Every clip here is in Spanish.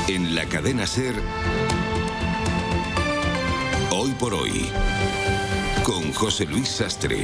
En la cadena SER, Hoy por Hoy, con José Luis Sastre.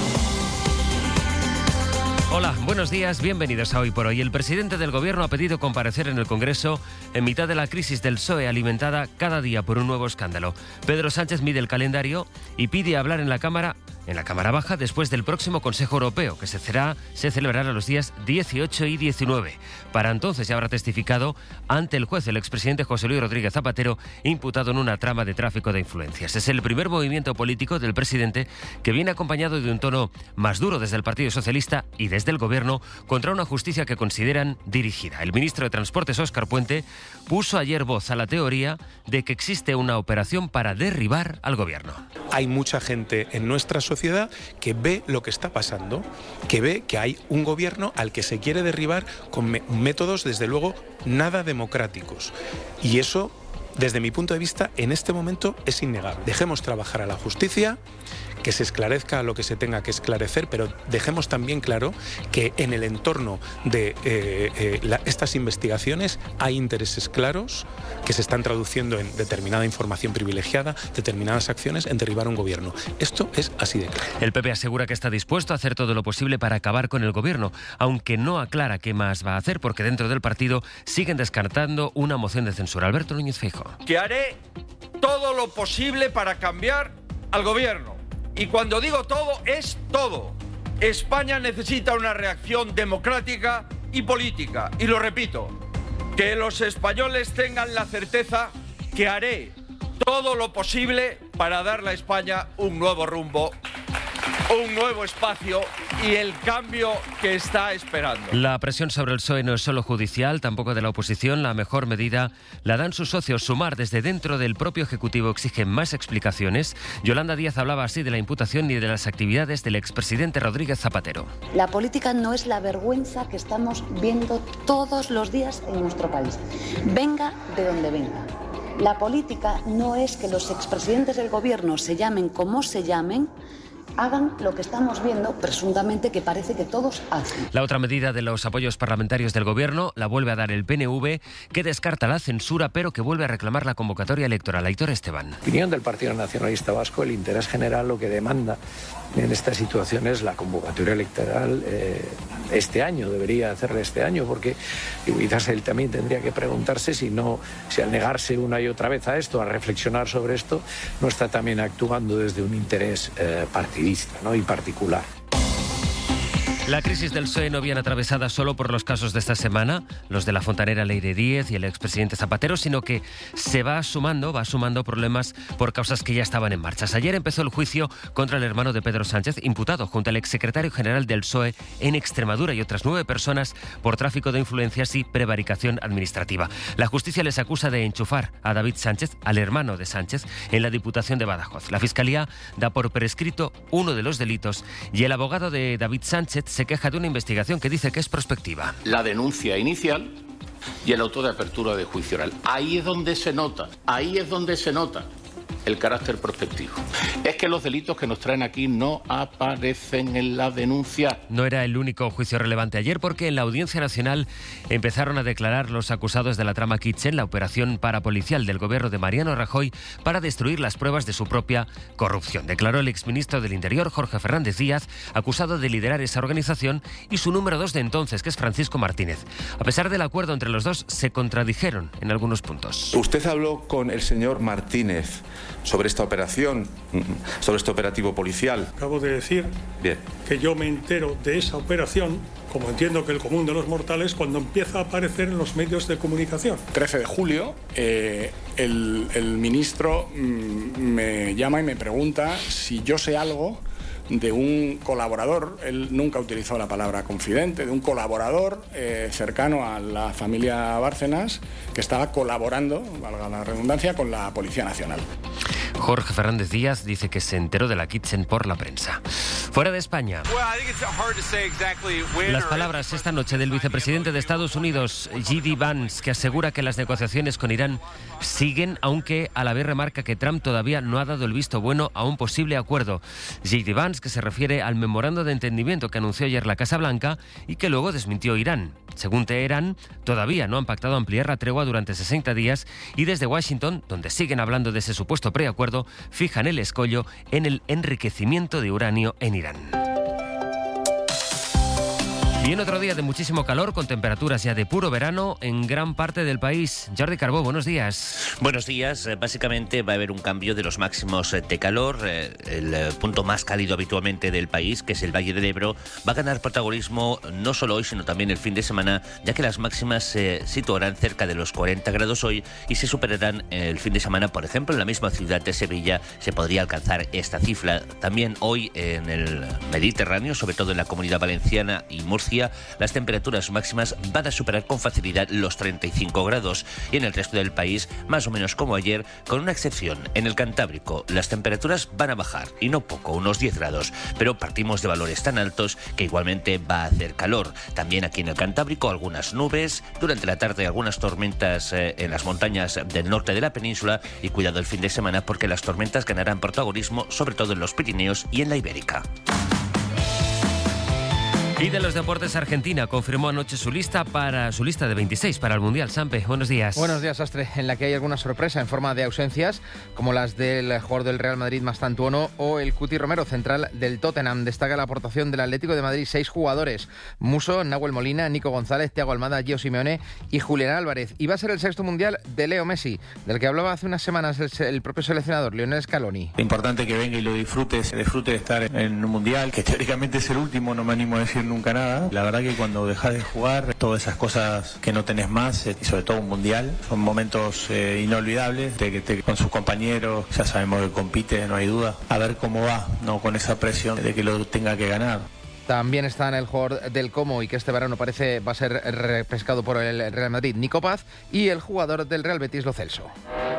Hola, buenos días, bienvenidos a Hoy por Hoy. El presidente del Gobierno ha pedido comparecer en el Congreso en mitad de la crisis del PSOE alimentada cada día por un nuevo escándalo. Pedro Sánchez mide el calendario y pide hablar en la Cámara Baja después del próximo Consejo Europeo, que se celebrará los días 18 y 19. Para entonces ya habrá testificado ante el juez el expresidente José Luis Rodríguez Zapatero, imputado en una trama de tráfico de influencias. Es el primer movimiento político del presidente que viene acompañado de un tono más duro desde el Partido Socialista y desde el Gobierno contra una justicia que consideran dirigida. El ministro de Transportes, Óscar Puente, puso ayer voz a la teoría de que existe una operación para derribar al Gobierno. Hay mucha gente en nuestra sociedad que ve lo que está pasando, que ve que hay un gobierno al que se quiere derribar con métodos, desde luego, nada democráticos. Y eso, desde mi punto de vista, en este momento es innegable. Dejemos trabajar a la justicia, que se esclarezca lo que se tenga que esclarecer, pero dejemos también claro que en el entorno de estas investigaciones hay intereses claros que se están traduciendo en determinada información privilegiada, determinadas acciones en derribar un gobierno. Esto es así de claro. El PP asegura que está dispuesto a hacer todo lo posible para acabar con el gobierno, aunque no aclara qué más va a hacer, porque dentro del partido siguen descartando una moción de censura. Alberto Núñez Feijóo. Que haré todo lo posible para cambiar al gobierno. Y cuando digo todo, es todo. España necesita una reacción democrática y política. Y lo repito, que los españoles tengan la certeza que haré todo lo posible para darle a España un nuevo rumbo, un nuevo espacio y el cambio que está esperando. La presión sobre el PSOE no es solo judicial, tampoco de la oposición. La mejor medida la dan sus socios. Sumar desde dentro del propio Ejecutivo exige más explicaciones. Yolanda Díaz hablaba así de la imputación y de las actividades del expresidente Rodríguez Zapatero. La política no es la vergüenza que estamos viendo todos los días en nuestro país. Venga de donde venga. La política no es que los expresidentes del gobierno se llamen como se llamen, hagan lo que estamos viendo, presuntamente, que parece que todos hacen. La otra medida de los apoyos parlamentarios del Gobierno la vuelve a dar el PNV, que descarta la censura, pero que vuelve a reclamar la convocatoria electoral. Aitor Esteban. Opinión del Partido Nacionalista Vasco, el interés general lo que demanda en esta situación es la convocatoria electoral este año, debería hacerla este año, porque quizás él también tendría que preguntarse si al negarse una y otra vez a esto, a reflexionar sobre esto, no está también actuando desde un interés partidista, ¿no?, y particular. La crisis del PSOE no viene atravesada solo por los casos de esta semana, los de la fontanera Leire Díez y el expresidente Zapatero, sino que se va sumando problemas por causas que ya estaban en marcha. Ayer empezó el juicio contra el hermano de Pedro Sánchez, imputado junto al exsecretario general del PSOE en Extremadura y otras 9 personas por tráfico de influencias y prevaricación administrativa. La justicia les acusa de enchufar a David Sánchez, al hermano de Sánchez, en la Diputación de Badajoz. La Fiscalía da por prescrito uno de los delitos y el abogado de David Sánchez se queja de una investigación que dice que es prospectiva. La denuncia inicial y el auto de apertura de juicio oral. Ahí es donde se nota el carácter prospectivo. Es que los delitos que nos traen aquí no aparecen en la denuncia. No era el único juicio relevante ayer, porque en la Audiencia Nacional empezaron a declarar los acusados de la trama Kitchen, la operación parapolicial del gobierno de Mariano Rajoy para destruir las pruebas de su propia corrupción. Declaró el exministro del Interior, Jorge Fernández Díaz, acusado de liderar esa organización, y su número 2 de entonces, que es Francisco Martínez. A pesar del acuerdo entre los dos, se contradijeron en algunos puntos. Usted habló con el señor Martínez sobre esta operación, sobre este operativo policial. Acabo de decir que yo me entero de esa operación, como entiendo que el común de los mortales, cuando empieza a aparecer en los medios de comunicación. 13 de julio, el ministro me llama y me pregunta si yo sé algo de un colaborador, él nunca utilizó la palabra confidente, de un colaborador cercano a la familia Bárcenas que estaba colaborando, valga la redundancia, con la Policía Nacional. Jorge Fernández Díaz dice que se enteró de la Kitchen por la prensa. Fuera de España. Las palabras esta noche del vicepresidente de Estados Unidos, J.D. Vance, que asegura que las negociaciones con Irán siguen, aunque a la vez remarca que Trump todavía no ha dado el visto bueno a un posible acuerdo. J.D. Vance, que se refiere al memorando de entendimiento que anunció ayer la Casa Blanca y que luego desmintió Irán. Según Teherán, todavía no han pactado ampliar la tregua durante 60 días y desde Washington, donde siguen hablando de ese supuesto preacuerdo, fijan el escollo en el enriquecimiento de uranio en Irán. Y en otro día de muchísimo calor, con temperaturas ya de puro verano en gran parte del país. Jordi Carbó, buenos días. Buenos días. Básicamente va a haber un cambio de los máximos de calor. El punto más cálido habitualmente del país, que es el Valle del Ebro, va a ganar protagonismo no solo hoy, sino también el fin de semana, ya que las máximas se situarán cerca de los 40 grados hoy y se superarán el fin de semana. Por ejemplo, en la misma ciudad de Sevilla se podría alcanzar esta cifra. También hoy en el Mediterráneo, sobre todo en la Comunidad Valenciana y Murcia, las temperaturas máximas van a superar con facilidad los 35 grados y en el resto del país más o menos como ayer, con una excepción. En el Cantábrico las temperaturas van a bajar y no poco, unos 10 grados, pero partimos de valores tan altos que igualmente va a hacer calor. También aquí en el Cantábrico algunas nubes, durante la tarde algunas tormentas en las montañas del norte de la península y cuidado el fin de semana porque las tormentas ganarán protagonismo sobre todo en los Pirineos y en la Ibérica. Y de los deportes, Argentina confirmó anoche su lista de 26 para el Mundial. Sampe, buenos días. Buenos días, Astre. En la que hay alguna sorpresa en forma de ausencias, como las del jugador del Real Madrid, Mastantuono, o el Cuti Romero, central del Tottenham. Destaca la aportación del Atlético de Madrid, 6 jugadores: Muso, Nahuel Molina, Nico González, Thiago Almada, Gio Simeone y Julián Álvarez. Y va a ser el 6º Mundial de Leo Messi, del que hablaba hace unas semanas el propio seleccionador, Lionel Scaloni. Importante que venga y lo disfrute de estar en un Mundial, que teóricamente es el último, no me animo a decir nunca nada. La verdad que cuando dejas de jugar, todas esas cosas que no tenés más, y sobre todo un mundial, son momentos inolvidables, con sus compañeros, ya sabemos que compite, no hay duda. A ver cómo va, no con esa presión de que lo tenga que ganar. También está en el jugador del Como y que este verano parece va a ser repescado por el Real Madrid, Nico Paz, y el jugador del Real Betis, Lo Celso.